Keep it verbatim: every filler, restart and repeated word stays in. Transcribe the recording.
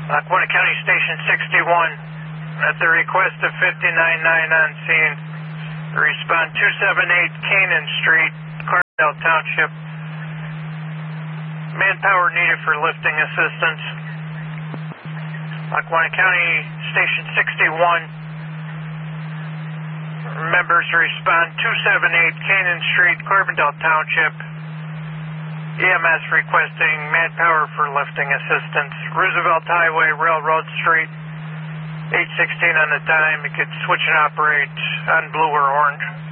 Lackawanna County Station sixty-one, at the request of fifty-nine nine on scene, respond two seven eight Canaan Street, Carbondale Township. Manpower needed for lifting assistance. Lackawanna County Station sixty-one, members respond two seven eight Canaan Street, Carbondale Township. E M S requesting manpower for lifting assistance. Roosevelt Highway, Railroad Street, eight sixteen on the dime. You could switch and operate on blue or orange.